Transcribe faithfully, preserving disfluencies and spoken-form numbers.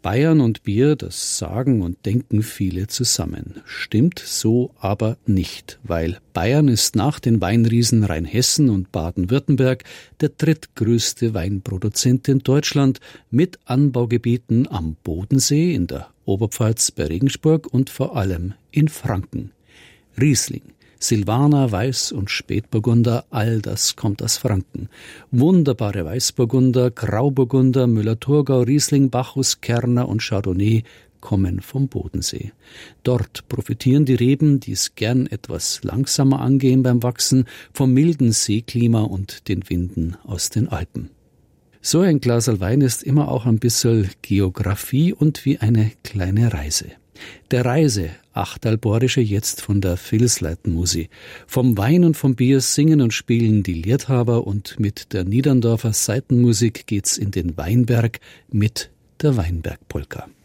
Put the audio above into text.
Bayern und Bier, das sagen und denken viele zusammen. Stimmt so aber nicht, weil Bayern ist nach den Weinriesen Rheinhessen und Baden-Württemberg der drittgrößte Weinproduzent in Deutschland mit Anbaugebieten am Bodensee, in der Oberpfalz bei Regensburg und vor allem in Franken. Riesling, Silvaner, Weiß- und Spätburgunder, all das kommt aus Franken. Wunderbare Weißburgunder, Grauburgunder, Müller-Thurgau, Riesling, Bacchus, Kerner und Chardonnay kommen vom Bodensee. Dort profitieren die Reben, die es gern etwas langsamer angehen beim Wachsen, vom milden Seeklima und den Winden aus den Alpen. So ein Glaserl Wein ist immer auch ein bisschen Geografie und wie eine kleine Reise. Der Reise, Achtalborische jetzt von der Vilsleiten-Musi. Vom Wein und vom Bier singen und spielen die Liedhaber und mit der Niederndorfer Saitenmusik geht's in den Weinberg mit der Weinbergpolka.